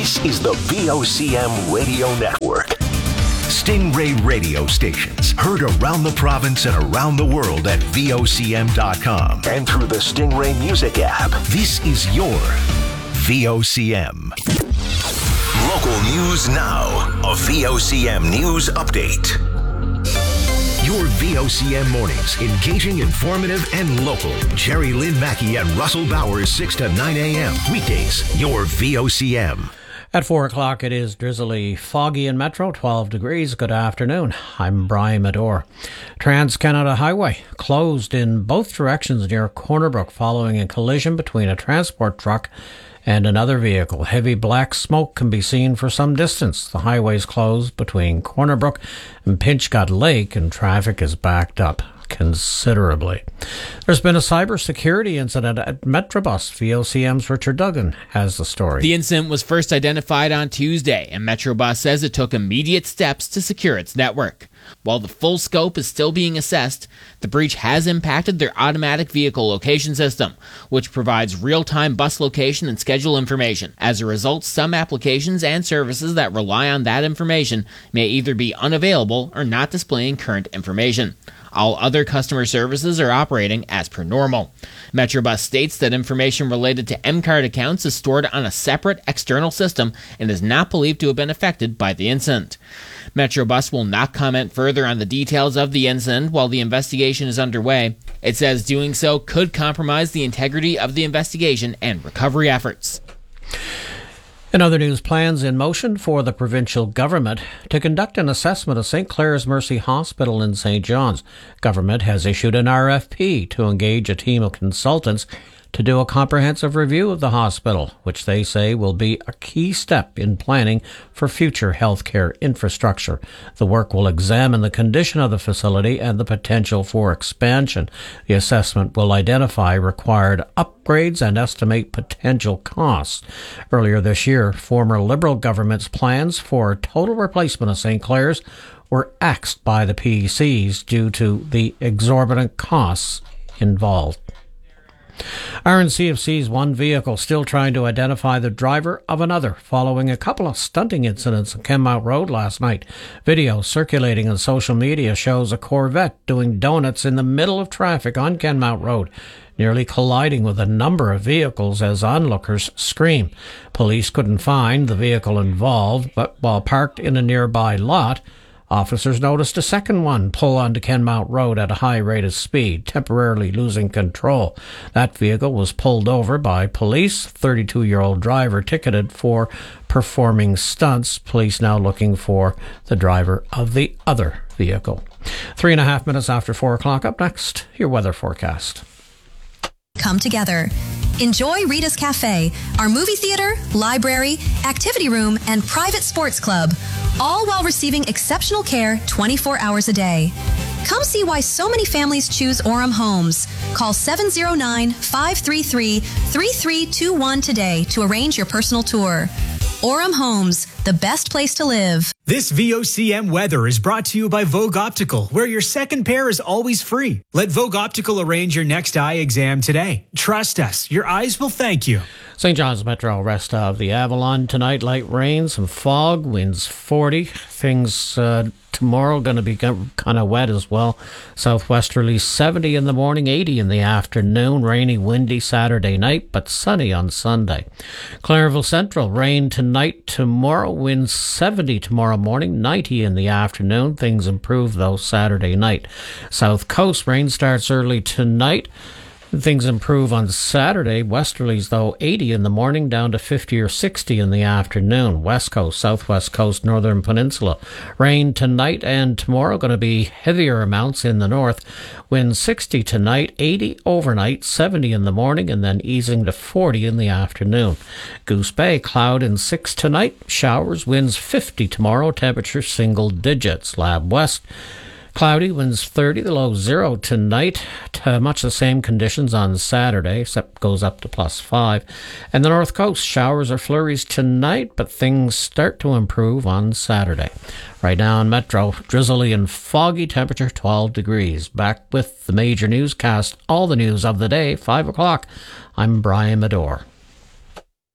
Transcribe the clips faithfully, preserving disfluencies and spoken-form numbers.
This is the V O C M Radio Network. Stingray radio stations heard around the province and around the world at V O C M dot com and through the Stingray Music app. This is your V O C M. Local news now. A V O C M News Update. Your V O C M mornings, engaging, informative, and local. Jerry Lynn Mackey and Russell Bowers, six to nine a.m. Weekdays, your V O C M. At four o'clock, it is drizzly, foggy in Metro, twelve degrees. Good afternoon. I'm Brian Medore. Trans-Canada Highway closed in both directions near Corner Brook following a collision between a transport truck and another vehicle. Heavy black smoke can be seen for some distance. The highway is closed between Corner Brook and Pinchgut Lake, and traffic is backed up considerably. There's been a cybersecurity incident at Metrobus. V O C M's Richard Duggan has the story. The incident was first identified on Tuesday, and Metrobus says it took immediate steps to secure its network. While the full scope is still being assessed, the breach has impacted their automatic vehicle location system, which provides real-time bus location and schedule information. As a result, some applications and services that rely on that information may either be unavailable or not displaying current information. All other customer services are operating as per normal. Metrobus states that information related to M-Card accounts is stored on a separate external system and is not believed to have been affected by the incident. Metrobus will not comment further on the details of the incident while the investigation is underway. It says doing so could compromise the integrity of the investigation and recovery efforts. In other news, plans in motion for the provincial government to conduct an assessment of Saint Clare's Mercy Hospital in Saint John's. Government has issued an R F P to engage a team of consultants to do a comprehensive review of the hospital, which they say will be a key step in planning for future healthcare infrastructure. The work will examine the condition of the facility and the potential for expansion. The assessment will identify required upgrades and estimate potential costs. Earlier this year, former Liberal government's plans for total replacement of Saint Clare's were axed by the P E Cs due to the exorbitant costs involved. R N C F C's one vehicle still trying to identify the driver of another following a couple of stunting incidents on Kenmount Road last night. Video circulating on social media shows a Corvette doing donuts in the middle of traffic on Kenmount Road, nearly colliding with a number of vehicles as onlookers scream. Police couldn't find the vehicle involved, but while parked in a nearby lot, officers noticed a second one pull onto Kenmount Road at a high rate of speed, temporarily losing control. That vehicle was pulled over by police. thirty-two-year-old driver ticketed for performing stunts. Police now looking for the driver of the other vehicle. Three and a half minutes after four o'clock. Up next, your weather forecast. Come together. Enjoy Rita's Cafe, our movie theater, library, activity room, and private sports club, all while receiving exceptional care twenty-four hours a day. Come see why so many families choose Orem Homes. Call seven oh nine, five three three, three three two one today to arrange your personal tour. Orem Homes, the best place to live. This V O C M weather is brought to you by Vogue Optical, where your second pair is always free. Let Vogue Optical arrange your next eye exam today. Trust us, your eyes will thank you. Saint John's Metro, rest of the Avalon tonight. Light rain, some fog, winds forty. Things uh, tomorrow going to be kind of wet as well. Southwesterly seventy in the morning, eighty in the afternoon. Rainy, windy Saturday night, but sunny on Sunday. Clareville Central, rain tonight, tomorrow. Winds seventy tomorrow morning, ninety in the afternoon. Things improve though Saturday night. South Coast, rain starts early tonight. Things improve on Saturday. Westerlies, though, eighty in the morning, down to fifty or sixty in the afternoon. West Coast, Southwest Coast, Northern Peninsula. Rain tonight and tomorrow. Going to be heavier amounts in the north. Wind sixty tonight, eighty overnight, seventy in the morning, and then easing to forty in the afternoon. Goose Bay, cloud and six tonight. Showers, winds fifty tomorrow. Temperature single digits. Lab West, cloudy, winds thirty, the low zero tonight. Uh, much the same conditions on Saturday, except goes up to plus five. And the North Coast, showers or flurries tonight, but things start to improve on Saturday. Right now in Metro, drizzly and foggy, temperature twelve degrees. Back with the major newscast, all the news of the day, five o'clock. I'm Brian Medore.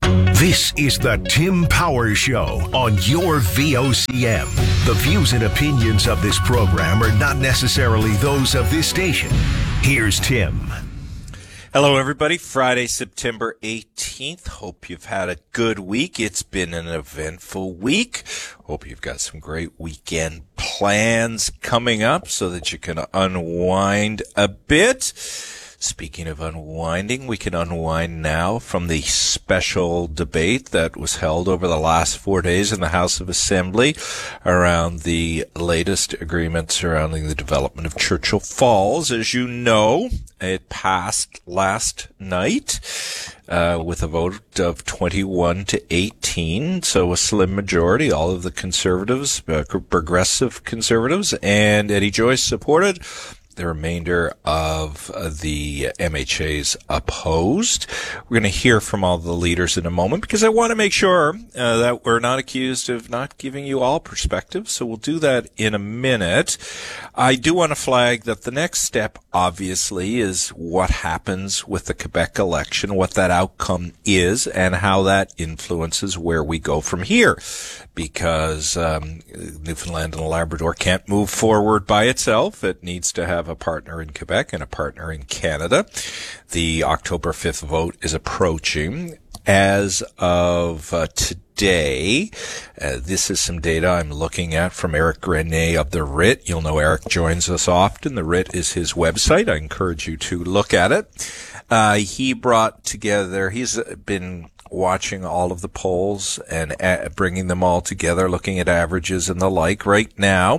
This is the Tim Powers Show on your V O C M. The views and opinions of this program are not necessarily those of this station. Here's Tim. Hello, everybody. Friday, September eighteenth. Hope you've had a good week. It's been an eventful week. Hope you've got some great weekend plans coming up so that you can unwind a bit. Speaking of unwinding, we can unwind now from the special debate that was held over the last four days in the House of Assembly around the latest agreement surrounding the development of Churchill Falls. As you know, it passed last night uh, with a vote of twenty-one to eighteen, so a slim majority. All of the conservatives, uh, progressive conservatives, and Eddie Joyce supported. The remainder of uh, the M H As opposed. We're going to hear from all the leaders in a moment because I want to make sure uh, that we're not accused of not giving you all perspective. So we'll do that in a minute. I do want to flag that the next step, obviously, is what happens with the Quebec election, what that outcome is, and how that influences where we go from here. Because um, Newfoundland and Labrador can't move forward by itself. It needs to have a partner in Quebec and a partner in Canada. The October fifth vote is approaching. As of uh, today, uh, this is some data I'm looking at from Eric Grenet of the R I T. You'll know Eric joins us often. The R I T is his website. I encourage you to look at it. Uh, he brought together, he's been watching all of the polls and uh, bringing them all together, looking at averages and the like right now.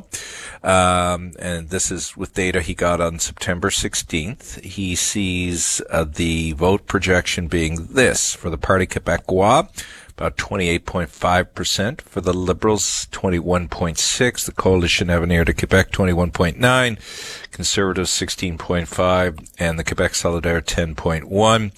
Um, and this is with data he got on September sixteenth. He sees uh, the vote projection being this for the Parti Québécois, about twenty-eight point five percent. For the Liberals, twenty-one point six. The Coalition Avenir de Québec, twenty-one point nine. Conservatives, sixteen point five. And the Quebec Solidaire, ten point one.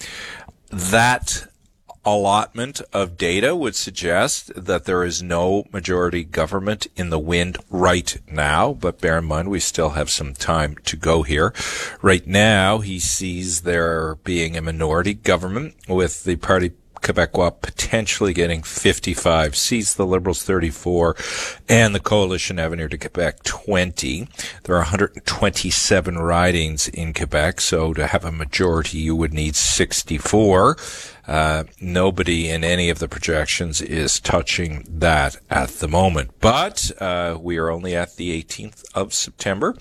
That allotment of data would suggest that there is no majority government in the wind right now, but bear in mind we still have some time to go here. Right now, he sees there being a minority government with the Parti Québécois potentially getting fifty-five seats, the Liberals thirty-four, and the Coalition Avenir de Québec twenty. There are one hundred twenty-seven ridings in Quebec, so to have a majority you would need sixty-four. Uh, nobody in any of the projections is touching that at the moment. But uh, we are only at the eighteenth of September.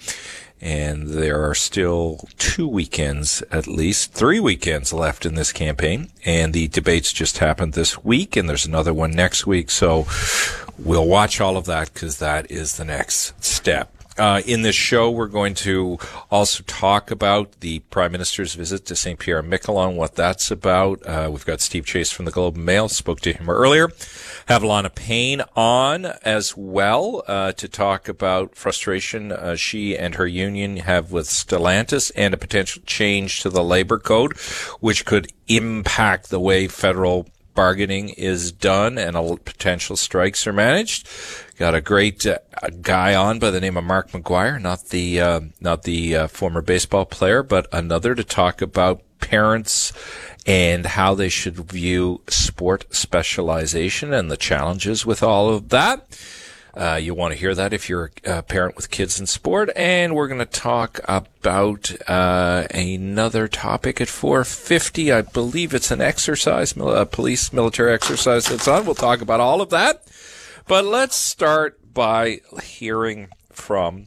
And there are still two weekends, at least three weekends left in this campaign. And the debates just happened this week, and there's another one next week. So we'll watch all of that because that is the next step. Uh, in this show, we're going to also talk about the Prime Minister's visit to Saint Pierre-Miquelon, what that's about. Uh, we've got Steve Chase from the Globe and Mail, spoke to him earlier. Have Lana Payne on as well uh, to talk about frustration uh, she and her union have with Stellantis and a potential change to the labor code, which could impact the way federal bargaining is done and a potential strikes are managed. Got a great uh, guy on by the name of Mark McGuire, not the uh, not the uh, former baseball player, but another to talk about parents and how they should view sport specialization and the challenges with all of that. Uh, you'll want to hear that if you're a parent with kids in sport. And we're going to talk about uh, another topic at four fifty. I believe it's an exercise, a police military exercise that's on. We'll talk about all of that. But let's start by hearing from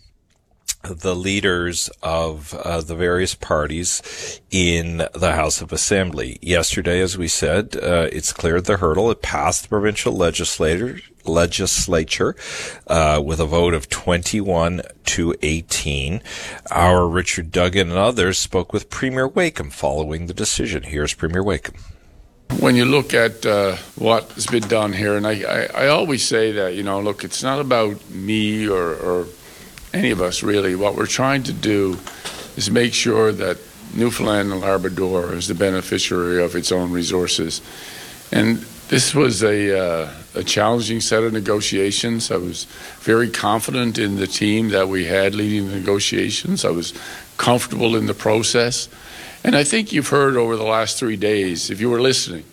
the leaders of uh, the various parties in the House of Assembly. Yesterday, as we said, uh, it's cleared the hurdle. It passed the provincial legislature, legislature uh, with a vote of twenty-one to eighteen. Our Richard Duggan and others spoke with Premier Wakeham following the decision. Here's Premier Wakeham. When you look at uh, what has been done here, and I, I, I always say that, you know, look, it's not about me or, or any of us really. What we're trying to do is make sure that Newfoundland and Labrador is the beneficiary of its own resources. And this was a, uh, a challenging set of negotiations. I was very confident in the team that we had leading the negotiations. I was comfortable in the process. And I think you've heard over the last three days, if you were listening,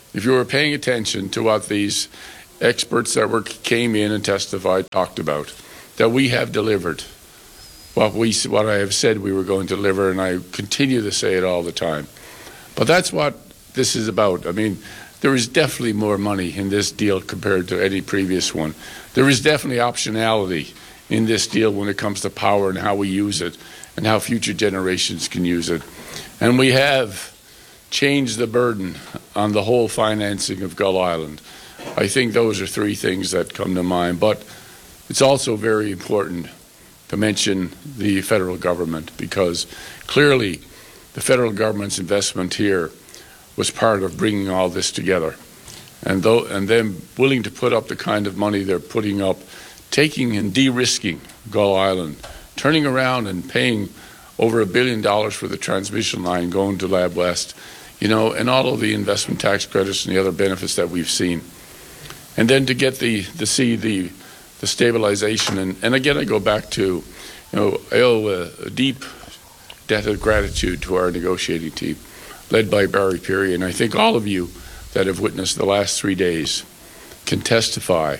if you were paying attention to what these experts that were came in and testified talked about, that we have delivered what we what I have said we were going to deliver, and I continue to say it all the time. But that's what this is about. I mean, there is definitely more money in this deal compared to any previous one. There is definitely optionality in this deal when it comes to power and how we use it and how future generations can use it. And we have changed the burden on the whole financing of Gull Island. I think those are three things that come to mind. But it's also very important to mention the federal government, because clearly the federal government's investment here was part of bringing all this together. And, though, and them willing to put up the kind of money they're putting up, taking and de-risking Gull Island, turning around and paying over a billion dollars for the transmission line going to Lab West, you know, and all of the investment tax credits and the other benefits that we've seen. And then to get the, to see the, the stabilization. And, and again, I go back to, you know, I owe a, a deep debt of gratitude to our negotiating team, led by Barry Peary. And I think all of you that have witnessed the last three days can testify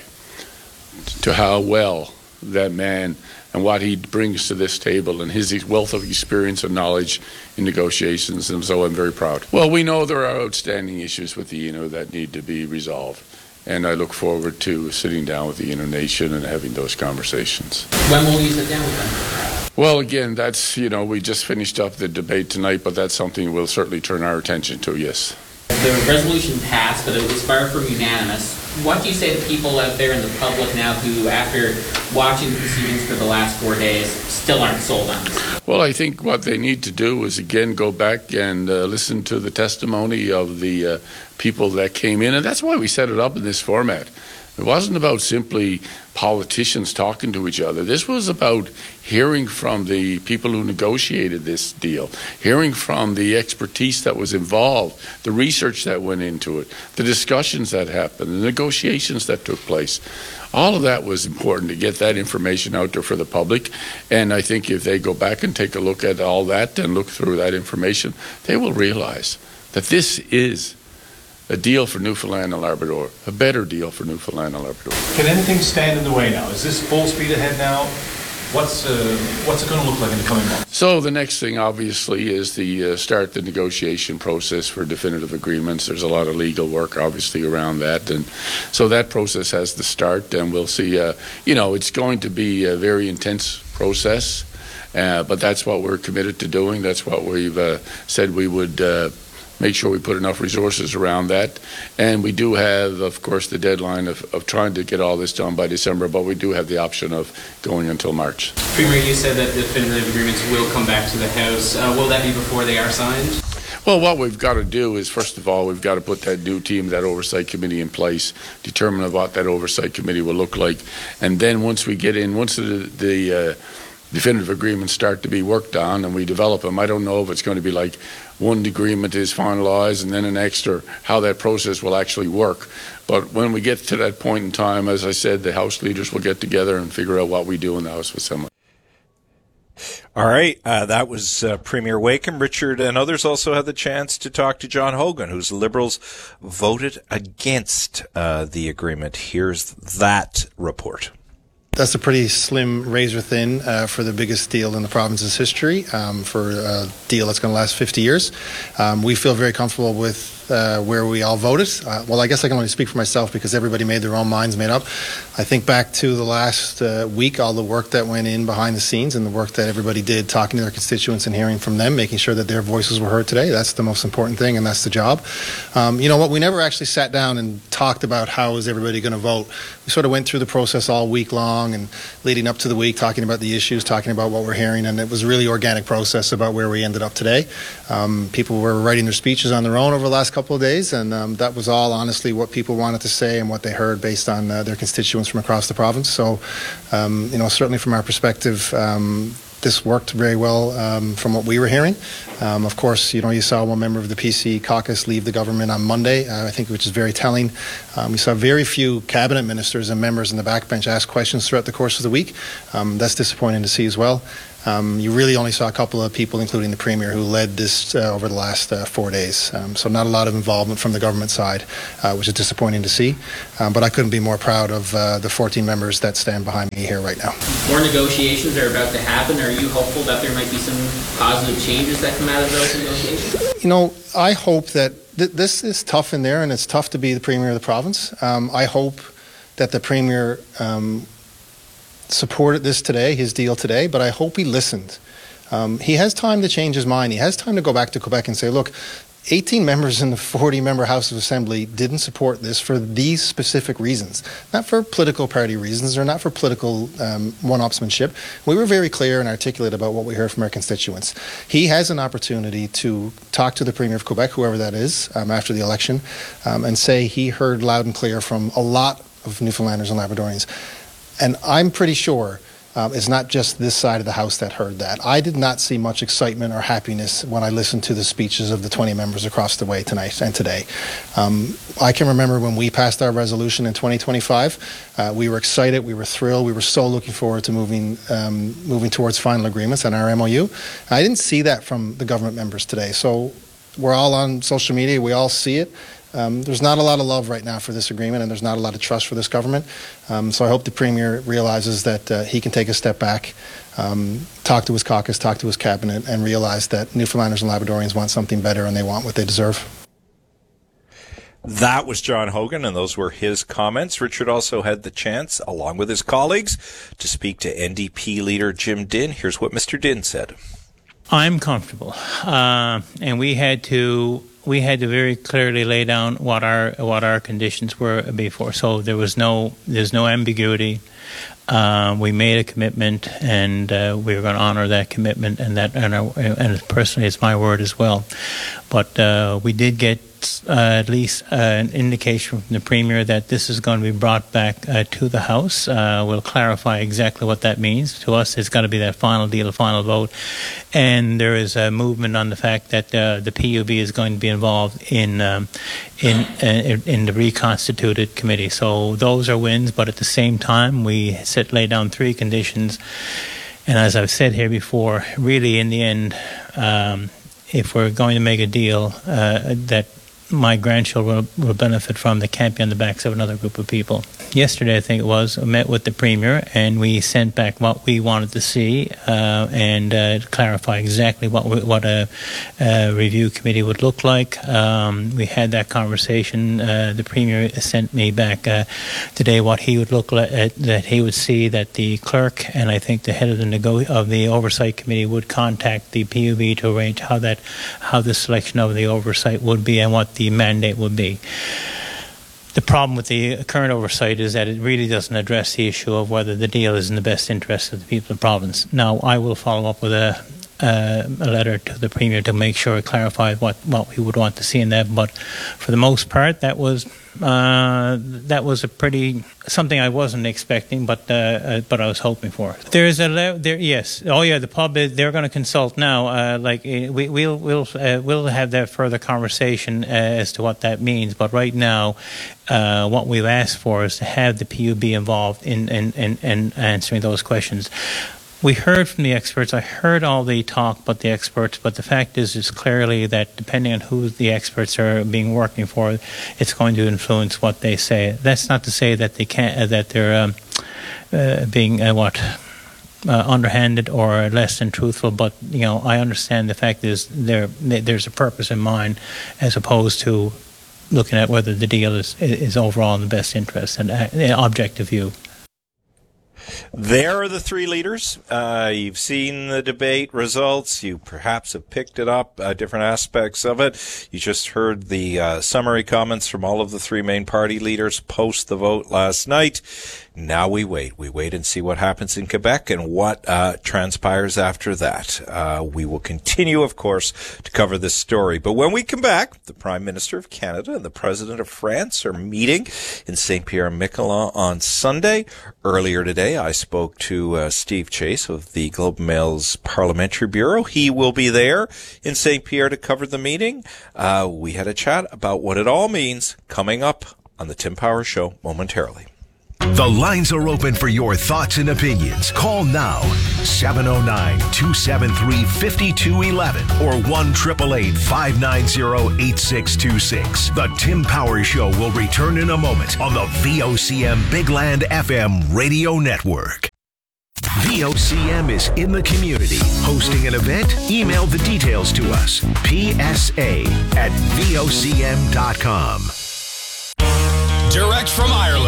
to how well that man and what he brings to this table and his wealth of experience and knowledge in negotiations, and so I'm very proud. Well, we know there are outstanding issues with the I N O that need to be resolved, and I look forward to sitting down with the I N O Nation and having those conversations. When will you sit down with them? Well, again, that's, you know, we just finished up the debate tonight, but that's something we'll certainly turn our attention to, yes. The resolution passed, but it was far from unanimous. What do you say to people out there in the public now who, after watching the proceedings for the last four days, still aren't sold on this? Well, I think what they need to do is, again, go back and uh, listen to the testimony of the uh, people that came in, and that's why we set it up in this format. It wasn't about simply politicians talking to each other. This was about hearing from the people who negotiated this deal, hearing from the expertise that was involved, the research that went into it, the discussions that happened, the negotiations that took place. All of that was important to get that information out there for the public. And I think if they go back and take a look at all that and look through that information, they will realize that this is a deal for Newfoundland and Labrador, a better deal for Newfoundland and Labrador. Can anything stand in the way now? Is this full speed ahead now? What's uh, what's it going to look like in the coming months? So the next thing, obviously, is the uh, start the negotiation process for definitive agreements. There's a lot of legal work, obviously, around that, and so that process has to start. And we'll see. Uh, you know, it's going to be a very intense process, uh, but that's what we're committed to doing. That's what we've uh, said we would. Uh, make sure we put enough resources around that. And we do have, of course, the deadline of, of trying to get all this done by December, but we do have the option of going until March. Premier, you said that definitive agreements will come back to the House. Uh, will that be before they are signed? Well, what we've got to do is, first of all, we've got to put that new team, that oversight committee in place, determine what that oversight committee will look like. And then once we get in, once the, the uh, definitive agreements start to be worked on and we develop them, I don't know if it's going to be like one agreement is finalized and then an extra, how that process will actually work. But when we get to that point in time, as I said, the House leaders will get together and figure out what we do in the House of Assembly. All right, uh, that was uh, Premier Wakeham. Richard and others also had the chance to talk to John Hogan, whose Liberals voted against uh, the agreement. Here's that report. That's a pretty slim razor thin uh, for the biggest deal in the province's history, um, for a deal that's going to last fifty years. Um, we feel very comfortable with uh, where we all voted. Uh, well, I guess I can only speak for myself because everybody made their own minds made up. I think back to the last uh, week, all the work that went in behind the scenes and the work that everybody did talking to their constituents and hearing from them, making sure that their voices were heard today. That's the most important thing, and that's the job. Um, you know what? We never actually sat down and talked about how is everybody going to vote. We sort of went through the process all week long and leading up to the week, talking about the issues, talking about what we're hearing, and it was a really organic process about where we ended up today. Um, people were writing their speeches on their own over the last couple of days, and um, that was all honestly what people wanted to say and what they heard based on uh, their constituents from across the province. So, um, you know, certainly from our perspective, um, this worked very well um, from what we were hearing. Um, of course, you know, you saw one member of the P C caucus leave the government on Monday, uh, I think, which is very telling. Um, we saw very few cabinet ministers and members in the backbench ask questions throughout the course of the week. Um, that's disappointing to see as well. Um, you really only saw a couple of people, including the Premier, who led this uh, over the last uh, four days. Um, so not a lot of involvement from the government side, uh, which is disappointing to see. Um, but I couldn't be more proud of uh, the fourteen members that stand behind me here right now. More negotiations are about to happen. Are you hopeful that there might be some positive changes that come out of those negotiations? You know, I hope that th- this is tough in there, and it's tough to be the Premier of the province. Um, I hope that the Premier um, supported this today, his deal today, but I hope he listened. Um, he has time to change his mind. He has time to go back to Quebec and say, look, eighteen members in the forty-member House of Assembly didn't support this for these specific reasons, not for political party reasons or not for political um, one-upsmanship. We were very clear and articulate about what we heard from our constituents. He has an opportunity to talk to the Premier of Quebec, whoever that is, um, after the election, um, and say he heard loud and clear from a lot of Newfoundlanders and Labradorians. And I'm pretty sure um, it's not just this side of the House that heard that. I did not see much excitement or happiness when I listened to the speeches of the twenty members across the way tonight and today. Um, I can remember when we passed our resolution in twenty twenty-five, uh, we were excited, we were thrilled, we were so looking forward to moving um, moving towards final agreements on our M O U. I didn't see that from the government members today. So we're all on social media, we all see it. Um, there's not a lot of love right now for this agreement, and there's not a lot of trust for this government. Um, so I hope the Premier realizes that uh, he can take a step back, um, talk to his caucus, talk to his cabinet, and realize that Newfoundlanders and Labradorians want something better and they want what they deserve. That was John Hogan, and those were his comments. Richard also had the chance, along with his colleagues, to speak to N D P leader Jim Dinn. Here's what Mister Dinn said. I'm comfortable, uh, and we had to we had to very clearly lay down what our what our conditions were before. So there was no there's no ambiguity. Uh, we made a commitment, and uh, we were going to honor that commitment, and that and, our, and personally, it's my word as well. But uh, we did get uh, at least uh, an indication from the Premier that this is going to be brought back uh, to the House. Uh, we'll clarify exactly what that means. To us, it's got to be that final deal, a final vote. And there is a movement on the fact that uh, the P U B is going to be involved in um, in uh, in the reconstituted committee. So those are wins, but at the same time, we set lay down three conditions. And as I've said here before, really in the end, um, if we're going to make a deal uh, that my grandchildren will, will benefit from, that can't be on the backs of another group of people. Yesterday, I think it was, I met with the Premier, and we sent back what we wanted to see uh, and uh, clarify exactly what we, what a, a review committee would look like. Um, we had that conversation. Uh, the Premier sent me back uh, today what he would look like, uh, that he would see that the clerk and I think the head of the nego- of the oversight committee would contact the P U B to arrange how that how the selection of the oversight would be and what the mandate would be. The problem with the current oversight is that it really doesn't address the issue of whether the deal is in the best interest of the people of the province. Now, I will follow up with a, uh, a letter to the Premier to make sure it clarifies what, what we would want to see in that. But for the most part, that was uh, that was a pretty something I wasn't expecting, but uh, uh, but I was hoping for. There's a le- there yes oh yeah the pub is, they're going to consult now. Uh, like we we'll we'll uh, we'll have that further conversation uh, as to what that means. But right now, uh, what we've asked for is to have the P U B involved in in, in, in answering those questions. We heard from the experts. I heard all the talk about the experts, but the fact is, is clearly that depending on who the experts are being working for, it's going to influence what they say. That's not to say that they can't, uh, that they're um, uh, being uh, what uh, underhanded or less than truthful. But you know, I understand the fact is there there's a purpose in mind, as opposed to looking at whether the deal is is overall in the best interest and uh, objective view. There are the three leaders. Uh, you've seen the debate results. You perhaps have picked it up, uh, different aspects of it. You just heard the uh, summary comments from all of the three main party leaders post the vote last night. Now we wait. We wait and see what happens in Quebec and what uh, transpires after that. Uh, we will continue, of course, to cover this story. But when we come back, the Prime Minister of Canada and the President of France are meeting in Saint Pierre-Miquelon on Sunday. Earlier today, I spoke to uh, Steve Chase of the Globe and Mail's Parliamentary Bureau. He will be there in Saint Pierre to cover the meeting. Uh, we had a chat about what it all means coming up on the Tim Power Show momentarily. The lines are open for your thoughts and opinions. Call now, seven oh nine, two seven three, five two one one or one eight eight eight, five nine zero, eight six two six. The Tim Powers Show will return in a moment on the V O C M Big Land F M radio network. V O C M is in the community. Hosting an event? Email the details to us. P S A at V O C M dot com. Direct from Ireland.